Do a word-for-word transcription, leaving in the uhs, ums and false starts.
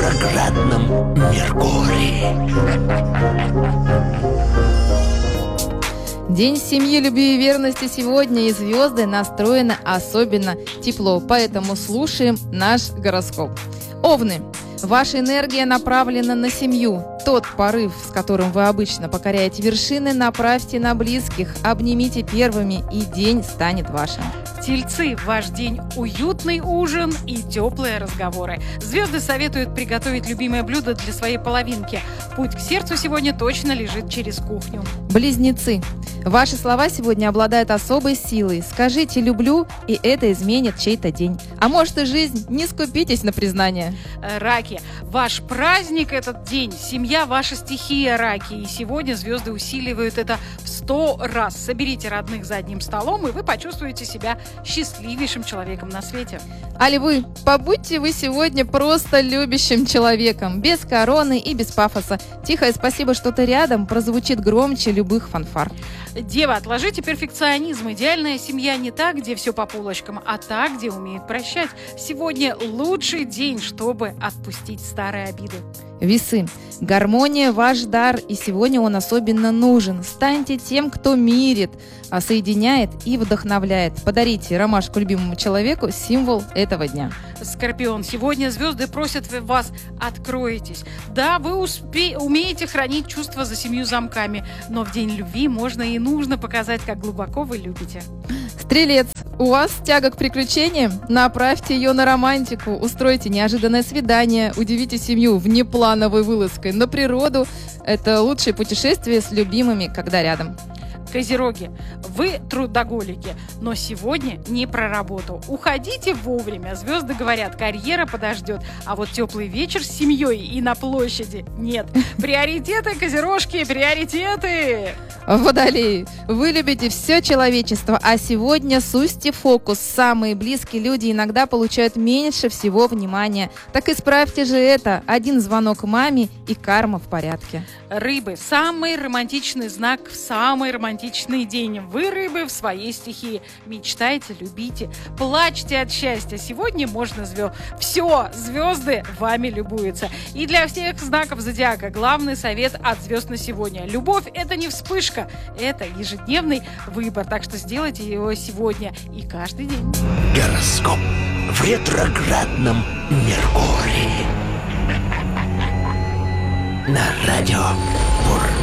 ретроградном Меркурии. День семьи, любви и верности сегодня, и звезды настроены особенно тепло, поэтому слушаем наш гороскоп. Овны. Ваша энергия направлена на семью. Тот порыв, с которым вы обычно покоряете вершины, направьте на близких, обнимите первыми, и день станет вашим. Тельцы, ваш день уютный ужин и теплые разговоры. Звезды советуют приготовить любимое блюдо для своей половинки. Путь к сердцу сегодня точно лежит через кухню. Близнецы. Ваши слова сегодня обладают особой силой. Скажите «люблю», и это изменит чей-то день. А может и жизнь. Не скупитесь на признание. Раки. Ваш праздник этот день. Семья – ваша стихия, раки. И сегодня звезды усиливают это в сто раз. Соберите родных за одним столом, и вы почувствуете себя счастливейшим человеком на свете. А львы, побудьте вы сегодня просто любящим человеком, без короны и без пафоса. Тихое спасибо, что ты рядом, прозвучит громче любых фанфар. Дева, отложите перфекционизм. Идеальная семья не та, где все по полочкам, а та, где умеют прощать. Сегодня лучший день, чтобы отпустить старые обиды. Весы. Гармония – ваш дар, и сегодня он особенно нужен. Станьте тем, кто мирит, соединяет и вдохновляет. Подарите ромашку любимому человеку – символ этого дня. Скорпион. Сегодня звезды просят вас: откройтесь. Да, вы успе- умеете хранить чувства за семью замками, но в день любви можно и нужно показать, как глубоко вы любите. Стрелец. У вас тяга к приключениям? Направьте ее на романтику. Устройте неожиданное свидание. Удивите семью внеплановой вылазкой на природу. Это лучшее путешествие с любимыми, когда рядом. Козероги, вы трудоголики, но сегодня не про работу. Уходите вовремя. Звезды говорят, карьера подождет, а вот теплый вечер с семьей и на площади нет. Приоритеты, козерожки, приоритеты! Водолеи, вы любите все человечество, а сегодня сузьте фокус. Самые близкие люди иногда получают меньше всего внимания. Так исправьте же это. Один звонок маме, и карма в порядке. Рыбы, самый романтичный знак в самый романтичный день. Вы, рыбы, в своей стихии. Мечтайте, любите, плачьте от счастья. Сегодня можно звезд. Все, звезды вами любуются. И для всех знаков зодиака главный совет от звезд на сегодня. Любовь – это не вспышка, это ежедневный выбор. Так что сделайте его сегодня и каждый день. Гороскоп в ретроградном Меркурии. На радио